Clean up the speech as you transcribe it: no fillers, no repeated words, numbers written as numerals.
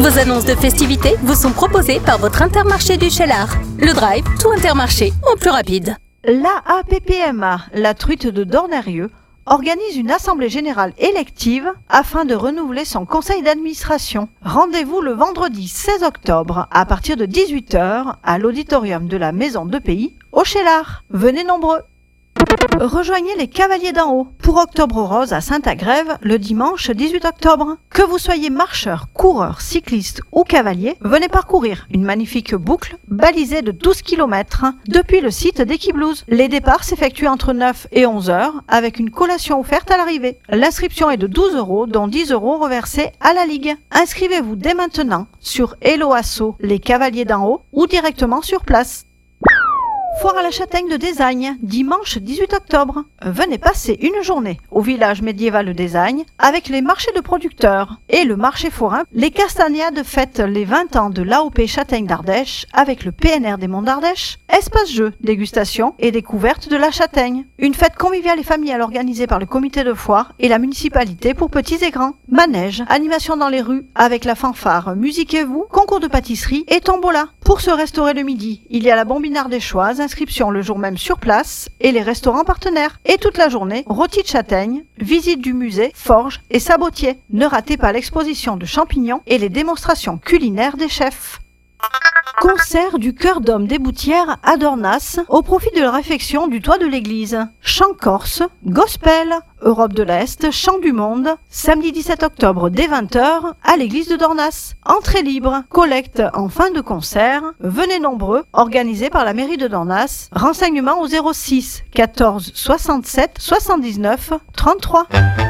Vos annonces de festivités vous sont proposées par votre Intermarché du Cheylard. Le Drive, tout Intermarché, au plus rapide. L'AAPPMA, la truite de Dornerieux, organise une assemblée générale élective afin de renouveler son conseil d'administration. Rendez-vous le vendredi 16 octobre à partir de 18h à l'auditorium de la Maison de Pays au Cheylard. Venez nombreux. Rejoignez les Cavaliers d'en haut pour Octobre Rose à Saint-Agrève le dimanche 18 octobre. Que vous soyez marcheur, coureur, cycliste ou cavalier, venez parcourir une magnifique boucle balisée de 12 km depuis le site d'Equiblouse. Les départs s'effectuent entre 9 et 11 heures avec une collation offerte à l'arrivée. L'inscription est de 12 €, dont 10 € reversés à la Ligue. Inscrivez-vous dès maintenant sur Hello Asso, les Cavaliers d'en haut ou directement sur place. Foire à la Châtaigne de Désagne, dimanche 18 octobre. Venez passer une journée au village médiéval de Désagne avec les marchés de producteurs et le marché forain. Les Castagnades fêtent les 20 ans de l'AOP Châtaigne d'Ardèche avec le PNR des Monts d'Ardèche, espace-jeux, dégustation et découverte de la châtaigne. Une fête conviviale et familiale organisée par le comité de foire et la municipalité pour petits et grands. Manège, animation dans les rues avec la fanfare Musiquez-vous, concours de pâtisserie et tombola. Pour se restaurer le midi, il y a la Bombine ardéchoise, inscription le jour même sur place et les restaurants partenaires. Et toute la journée, rôti de châtaigne, visite du musée, forge et sabotier. Ne ratez pas l'exposition de champignons et les démonstrations culinaires des chefs. Concert du Chœur d'Homme des Boutières à Dornas au profit de la réfection du toit de l'église. Chant corse, gospel, Europe de l'Est, chant du monde, samedi 17 octobre dès 20h à l'église de Dornas. Entrée libre, collecte en fin de concert, venez nombreux, organisé par la mairie de Dornas. Renseignements au 06 14 67 79 33.